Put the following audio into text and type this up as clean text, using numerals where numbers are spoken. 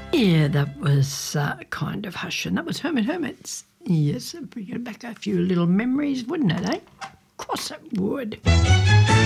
Yeah, that was kind of Hush, and that was Hermit Hermits. Yes, bringing back a few little memories, wouldn't it, eh? Of course it would.